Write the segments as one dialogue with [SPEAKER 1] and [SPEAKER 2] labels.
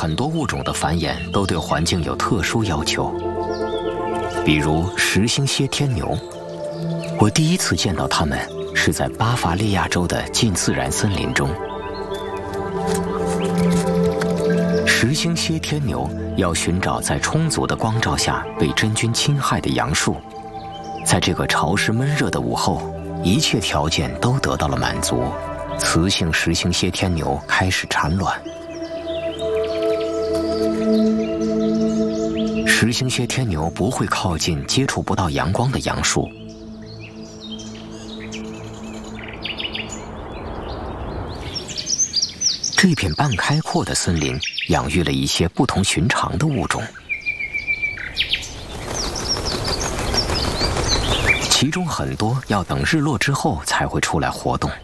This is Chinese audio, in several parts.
[SPEAKER 1] 很多物种的繁衍都对环境有特殊要求，比如石星蝎天牛。我第一次见到它们是在巴伐利亚州的近自然森林中。石星蝎天牛要寻找在充足的光照下被真菌侵害的杨树，在这个潮湿闷热的午后，一切条件都得到了满足，雌性石星蝎天牛开始产卵。石星蝎天牛不会靠近接触不到阳光的杨树。这片半开阔的森林养育了一些不同寻常的物种，其中很多要等日落之后才会出来活动。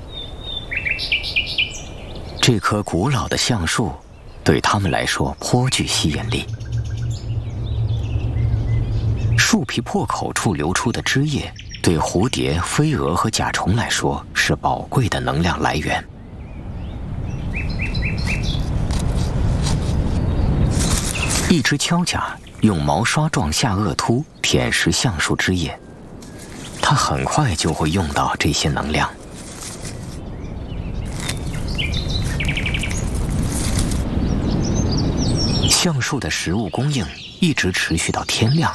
[SPEAKER 1] 这棵古老的橡树对它们来说颇具吸引力。树皮破口处流出的汁液，对蝴蝶、飞蛾和甲虫来说是宝贵的能量来源。一只锹甲用毛刷状下颚突舔食橡树枝叶，它很快就会用到这些能量。橡树的食物供应一直持续到天亮。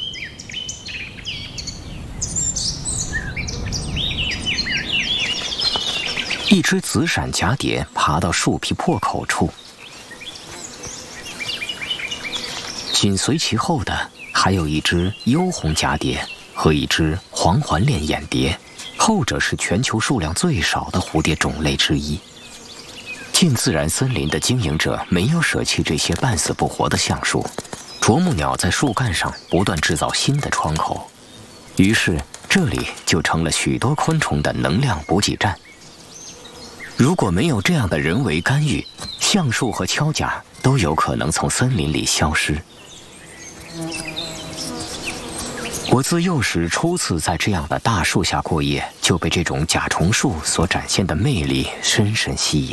[SPEAKER 1] 一只紫闪蛱蝶爬到树皮破口处，紧随其后的还有一只幽红蛱蝶和一只黄环链眼蝶，后者是全球数量最少的蝴蝶种类之一。近自然森林的经营者没有舍弃这些半死不活的橡树，啄木鸟在树干上不断制造新的窗口，于是这里就成了许多昆虫的能量补给站。如果没有这样的人为干预，橡树和锹甲都有可能从森林里消失。我自幼时初次在这样的大树下过夜，就被这种甲虫树所展现的魅力深深吸引。